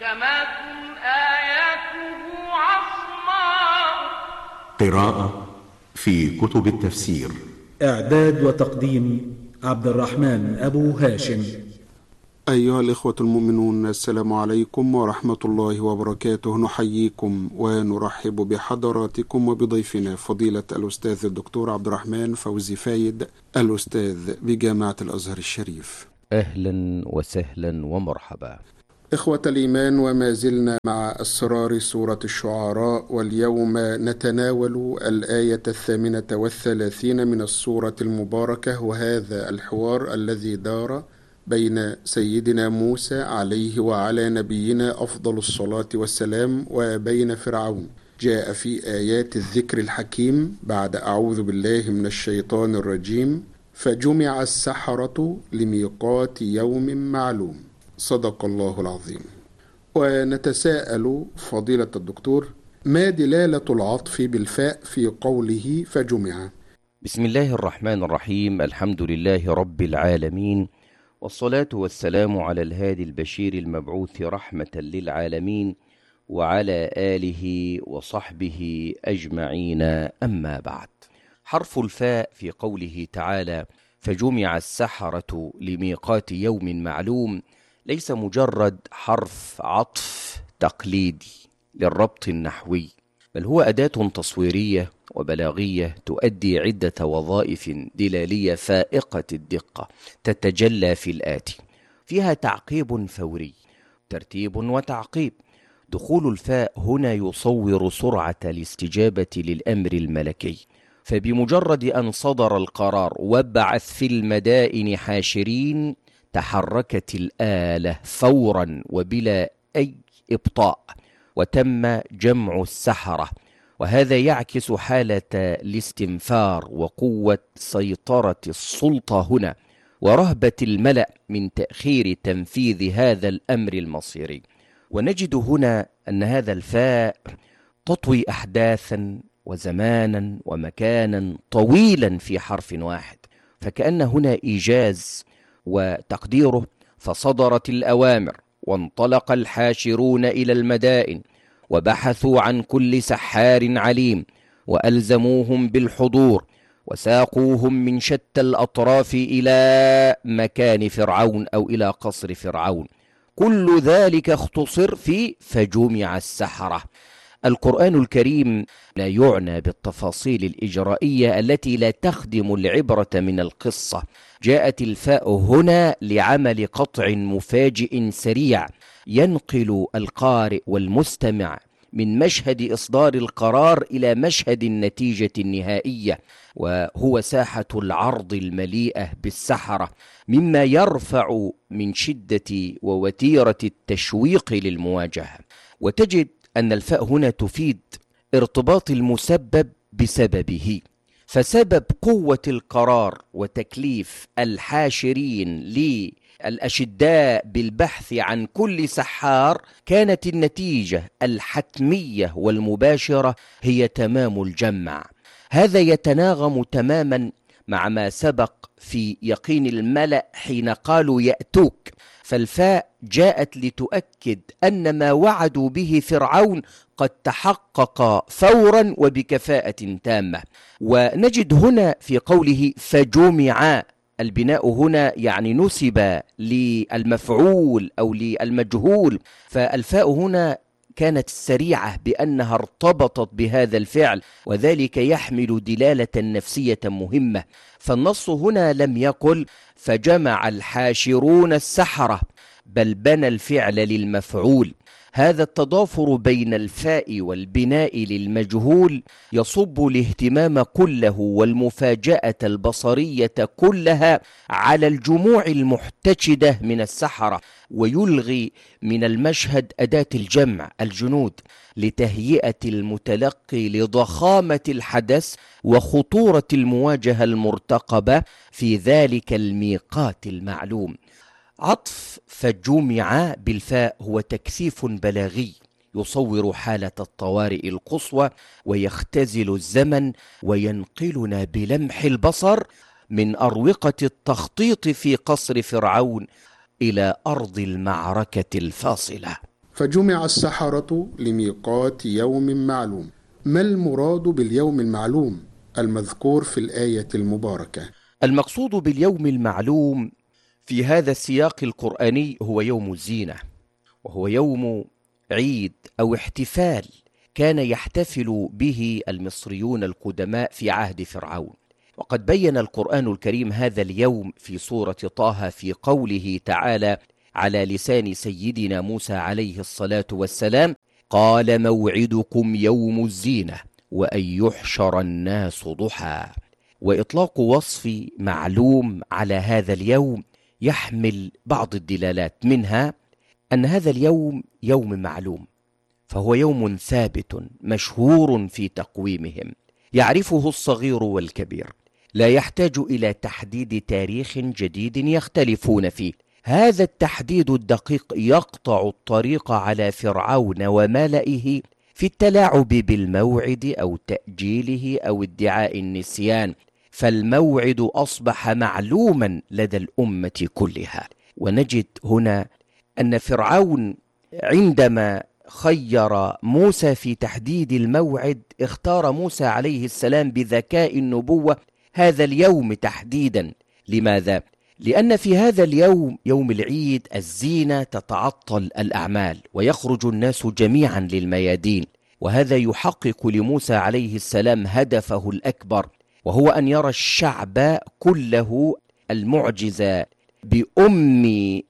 محكمات آياته عصماء. قراءة في كتب التفسير. إعداد وتقديم عبد الرحمن أبو هاشم. أيها الإخوة المؤمنون، السلام عليكم ورحمة الله وبركاته. نحييكم ونرحب بحضراتكم وبضيفنا فضيلة الأستاذ الدكتور عبد الرحمن فوزي فايد، الأستاذ بجامعة الأزهر الشريف. أهلا وسهلا ومرحبا. إخوة الإيمان، وما زلنا مع أسرار سورة الشعراء، واليوم نتناول الآية 38 من السورة المباركة، وهذا الحوار الذي دار بين سيدنا موسى عليه وعلى نبينا أفضل الصلاة والسلام وبين فرعون. جاء في آيات الذكر الحكيم بعد أعوذ بالله من الشيطان الرجيم: فجمع السحرة لميقات يوم معلوم. صدق الله العظيم. ونتساءل فضيلة الدكتور: ما دلالة العطف بالفاء في قوله فجمع؟ بسم الله الرحمن الرحيم. الحمد لله رب العالمين، والصلاة والسلام على الهادي البشير المبعوث رحمة للعالمين، وعلى آله وصحبه أجمعين، أما بعد. حرف الفاء في قوله تعالى فجمع السحرة لميقات يوم معلوم ليس مجرد حرف عطف تقليدي للربط النحوي، بل هو أداة تصويرية وبلاغية تؤدي عدة وظائف دلالية فائقة الدقة تتجلى في الآتي: فيها تعقيب فوري، ترتيب وتعقيب. دخول الفاء هنا يصور سرعة الاستجابة للأمر الملكي، فبمجرد أن صدر القرار وابعث في المدائن حاشرين تحركت الآلة فورا وبلا أي إبطاء، وتم جمع السحرة. وهذا يعكس حالة الاستنفار وقوة سيطرة السلطة هنا، ورهبة الملأ من تأخير تنفيذ هذا الأمر المصيري. ونجد هنا أن هذا الفاء تطوي أحداثا وزمانا ومكانا طويلا في حرف واحد، فكأن هنا إيجاز. وتقديره: فصدرت الأوامر وانطلق الحاشرون إلى المدائن وبحثوا عن كل سحار عليم وألزموهم بالحضور وساقوهم من شتى الأطراف إلى مكان فرعون أو إلى قصر فرعون. كل ذلك اختصر في فجمع السحرة. القرآن الكريم لا يعنى بالتفاصيل الإجرائية التي لا تخدم العبرة من القصة. جاءت الفاء هنا لعمل قطع مفاجئ سريع ينقل القارئ والمستمع من مشهد إصدار القرار إلى مشهد النتيجة النهائية، وهو ساحة العرض المليئة بالسحرة، مما يرفع من شدة ووتيرة التشويق للمواجهة. وتجد أن الفاء هنا تفيد ارتباط المسبب بسببه، فسبب قوة القرار وتكليف الحاشرين للأشداء بالبحث عن كل سحار كانت النتيجة الحتمية والمباشرة هي تمام الجمع. هذا يتناغم تماما مع ما سبق في يقين الملأ حين قالوا يأتوك، فالفاء جاءت لتؤكد أن ما وعدوا به فرعون قد تحقق فورا وبكفاءة تامة. ونجد هنا في قوله فجمع، البناء هنا يعني نسب للمفعول أو للمجهول، فالفاء هنا كانت سريعة بأنها ارتبطت بهذا الفعل، وذلك يحمل دلالة نفسية مهمة. فالنص هنا لم يقل فجمع الحاشرون السحرة، بل بنى الفعل للمفعول. هذا التضافر بين الفاء والبناء للمجهول يصب الاهتمام كله والمفاجأة البصرية كلها على الجموع المحتشدة من السحرة، ويلغي من المشهد أداة الجمع الجنود لتهيئة المتلقي لضخامة الحدث وخطورة المواجهة المرتقبة في ذلك الميقات المعلوم. عطف فجمع بالفاء هو تكثيف بلاغي يصور حالة الطوارئ القصوى ويختزل الزمن وينقلنا بلمح البصر من أروقة التخطيط في قصر فرعون إلى أرض المعركة الفاصلة. فجمع السحرة لميقات يوم معلوم. ما المراد باليوم المعلوم المذكور في الآية المباركة؟ المقصود باليوم المعلوم في هذا السياق القرآني هو يوم الزينة، وهو يوم عيد أو احتفال كان يحتفل به المصريون القدماء في عهد فرعون. وقد بين القرآن الكريم هذا اليوم في سورة طه في قوله تعالى على لسان سيدنا موسى عليه الصلاة والسلام: قال موعدكم يوم الزينة وأن يحشر الناس ضحى. وإطلاق وصف معلوم على هذا اليوم يحمل بعض الدلالات، منها أن هذا اليوم يوم معلوم، فهو يوم ثابت مشهور في تقويمهم يعرفه الصغير والكبير، لا يحتاج إلى تحديد تاريخ جديد يختلفون فيه. هذا التحديد الدقيق يقطع الطريق على فرعون وملئه في التلاعب بالموعد أو تأجيله أو ادعاء النسيان، فالموعد أصبح معلوما لدى الأمة كلها. ونجد هنا أن فرعون عندما خير موسى في تحديد الموعد اختار موسى عليه السلام بذكاء النبوة هذا اليوم تحديدا. لماذا؟ لأن في هذا اليوم، يوم العيد، الزينة تتعطل الأعمال ويخرج الناس جميعا للميادين، وهذا يحقق لموسى عليه السلام هدفه الأكبر، وهو أن يرى الشعب كله المعجزة بأم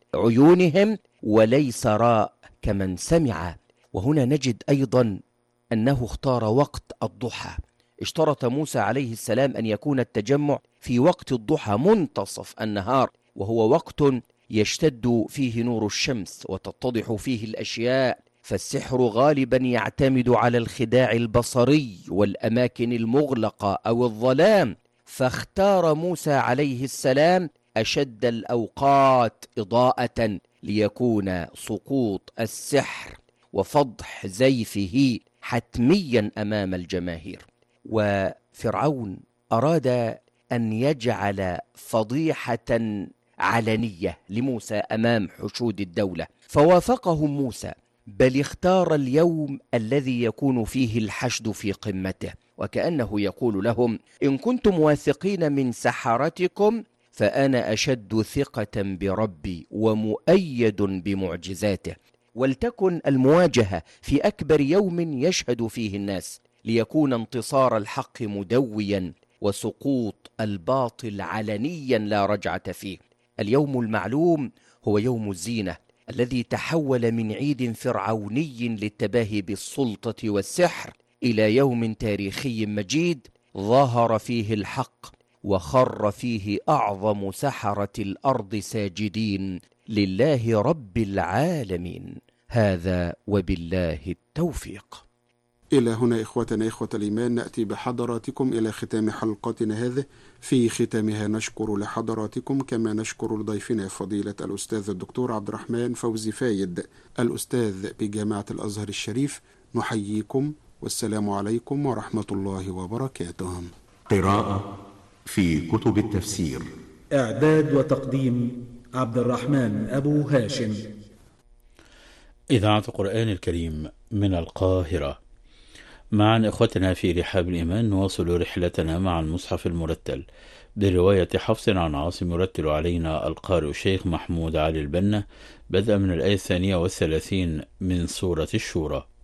عيونهم وليس راء كمن سمع. وهنا نجد أيضا أنه اختار وقت الضحى. اشترط موسى عليه السلام أن يكون التجمع في وقت الضحى منتصف النهار، وهو وقت يشتد فيه نور الشمس وتتضح فيه الأشياء، فالسحر غالبا يعتمد على الخداع البصري والأماكن المغلقة أو الظلام، فاختار موسى عليه السلام أشد الأوقات إضاءة ليكون سقوط السحر وفضح زيفه حتميا أمام الجماهير. وفرعون أراد أن يجعل فضيحة علنية لموسى أمام حشود الدولة، فوافقهم موسى، بل اختار اليوم الذي يكون فيه الحشد في قمته، وكأنه يقول لهم: إن كنتم واثقين من سحرتكم فأنا أشد ثقة بربي ومؤيد بمعجزاته، ولتكن المواجهة في أكبر يوم يشهد فيه الناس، ليكون انتصار الحق مدويا وسقوط الباطل علنيا لا رجعة فيه. اليوم المعلوم هو يوم الزينة الذي تحول من عيد فرعوني للتباهي بالسلطة والسحر إلى يوم تاريخي مجيد ظهر فيه الحق وخر فيه أعظم سحرة الأرض ساجدين لله رب العالمين. هذا وبالله التوفيق. إلى هنا إخوتنا إخوة الإيمان نأتي بحضراتكم إلى ختام حلقتنا هذه. في ختامها نشكر لحضراتكم كما نشكر لضيفنا فضيلة الأستاذ الدكتور عبد الرحمن فوزي فايد الأستاذ بجامعة الأزهر الشريف. نحييكم والسلام عليكم ورحمة الله وبركاته. قراءة في كتب التفسير. إعداد وتقديم عبد الرحمن أبو هاشم. إذاعة القرآن الكريم من القاهرة. معا إخوتنا في رحاب الإيمان نواصل رحلتنا مع المصحف المرتل برواية حفص عن عاصم، يرتل علينا القارئ الشيخ محمود علي البنا بدءا من الآية 32 من سورة الشورى.